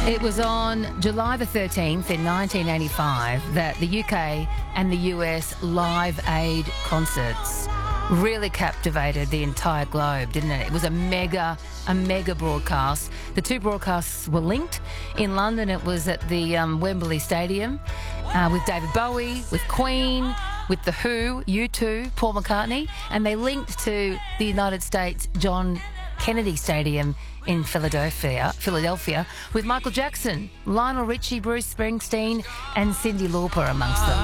It was on July the 13th in 1985 that the UK and the US Live Aid concerts really captivated the entire globe, didn't it? It was a mega broadcast. The two broadcasts were linked. In London, it was at the Wembley Stadium with David Bowie, with Queen, with The Who, U2, Paul McCartney, and they linked to the United States John Kennedy Stadium in Philadelphia, with Michael Jackson, Lionel Richie, Bruce Springsteen and Cyndi Lauper amongst them.